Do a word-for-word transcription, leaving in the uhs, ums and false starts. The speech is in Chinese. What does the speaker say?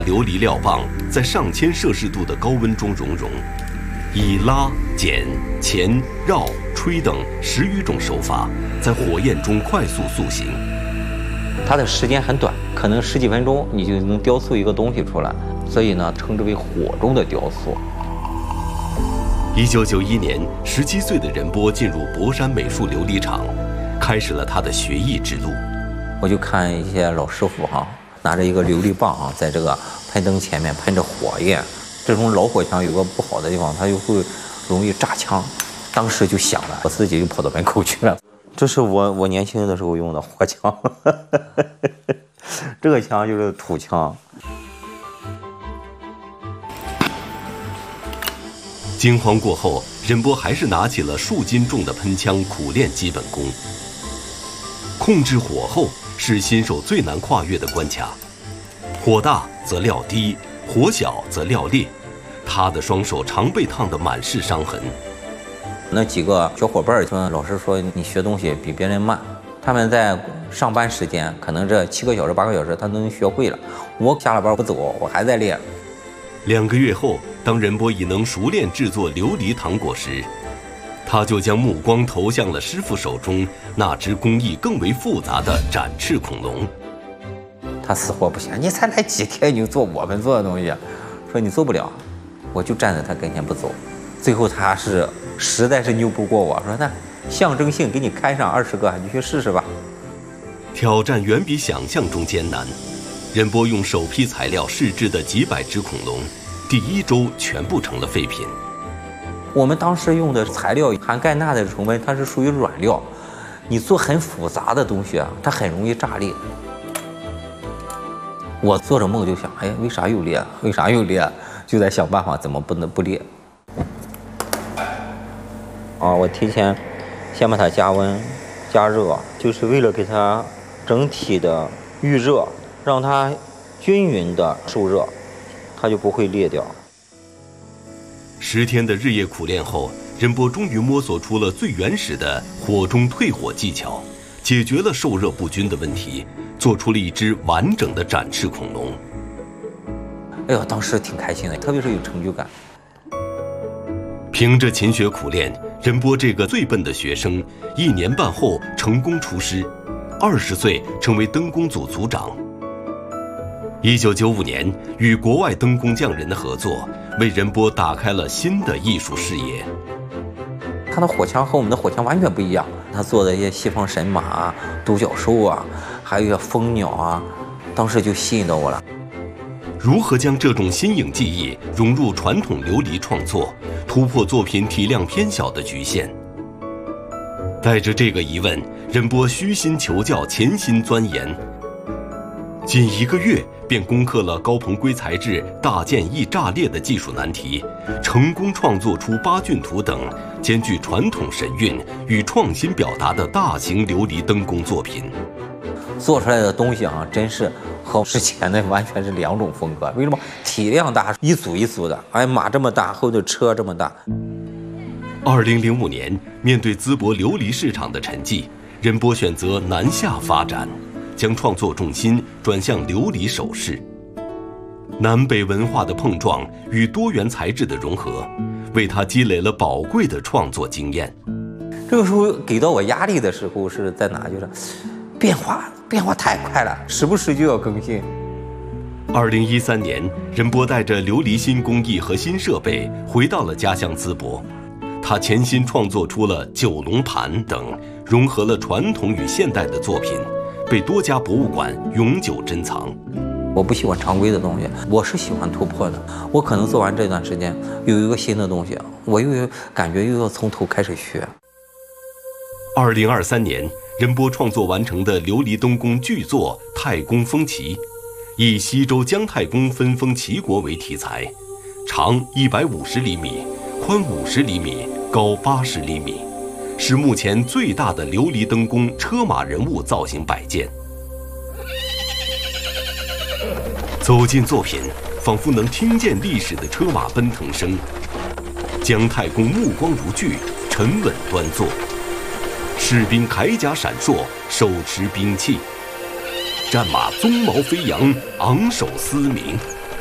琉璃料棒在上千摄氏度的高温中熔融，以拉、剪、钳、绕、吹等十余种手法，在火焰中快速塑形。 它的时间很短，可能十几分钟你就能雕塑一个东西出来，所以呢，称之为火中的雕塑。 一九九一年，十七岁的任波进入博山美术琉璃厂，开始了他的学艺之路。 我就看一些老师傅哈。 拿着一个琉璃棒啊，在这个喷灯前面喷着火焰，这种老火枪有个不好的地方，它就会容易炸枪。当时就想了，我自己就跑到门口去了。这是我我年轻的时候用的火枪，这个枪就是土枪。 惊慌过后，任波还是拿起了数斤重的喷枪，苦练基本功。控制火候。 是新手最难跨越的关卡，火大则料低，火小则料裂。他的双手常被烫得满是伤痕。 那几个小伙伴听老师说，你学东西比别人慢。他们在上班时间可能这七个小时、八个小时，他都能学会了。我下了班不走，我还在练。 两个月后，当任波已能熟练制作琉璃糖果时， 他就将目光投向了师傅手中那只工艺更为复杂的展翅恐龙。 他死活不行，你才来几天你就做我们做的东西，说你做不了，我就站在他跟前不走。最后他是实在是拗不过我，说那象征性给你开上二十个，你去试试吧。 挑战远比想象中艰难。任波用首批材料试制的几百只恐龙，第一周全部成了废品。 我们当时用的材料含钙钠的成分，它是属于软料。你做很复杂的东西啊，它很容易炸裂。我做着梦就想，哎，为啥又裂？为啥又裂？就在想办法怎么不能不裂。啊，我提前先把它加温、加热，就是为了给它整体的预热，让它均匀的受热，它就不会裂掉。 十天的日夜苦练后，任波终于摸索出了最原始的火中退火技巧，解决了受热不均的问题，做出了一只完整的展翅恐龙。 哎呦，当时挺开心的，特别是有成就感。 凭着勤学苦练，任波这个最笨的学生，一年半后成功出师，二十岁成为灯工组组长。一九九五年，与国外灯工匠人的合作，为任波打开了新的艺术视野。 他的火枪和我们的火枪完全不一样，他做的一些西方神马啊、独角兽啊，还有一些蜂鸟啊，当时就吸引到我了。 如何将这种新颖技艺融入传统琉璃创作，突破作品体量偏小的局限？带着这个疑问，任波虚心求教，潜心钻研，仅一个月便攻克了高硼硅材质大件易炸裂的技术难题，成功创作出八骏图等兼具传统神韵与创新表达的大型琉璃灯工作品。 做出来的东西啊，真是和之前的完全是两种风格。为什么？体量大，一组一组的，哎，马这么大，后头车这么大。 二零零五年，面对淄博琉璃市场的沉寂，任波选择南下发展，将创作重心转向琉璃首饰。南北文化的碰撞与多元材质的融合，为他积累了宝贵的创作经验。 这个时候给到我压力的时候是在哪？就是变化变化太快了，时不时就要更新。 二零一三年，任波带着琉璃新工艺和新设备回到了家乡淄博。他潜心创作出了九龙盘等融合了传统与现代的作品，被多家博物馆永久珍藏。 我不喜欢常规的东西，我是喜欢突破的。我可能做完这段时间有一个新的东西，我又有感觉又要从头开始学。 二零二三年，任波创作完成的琉璃灯工巨作《太公风旗》，以西周姜太公分封齐国为题材，长一百五十厘米，宽五十厘米，高八十厘米，是目前最大的琉璃灯工车马人物造型摆件。走进作品，仿佛能听见历史的车马奔腾声。姜太公目光如炬，沉稳端坐；士兵铠甲闪烁，手持兵器；战马鬃毛飞扬，昂首嘶鸣。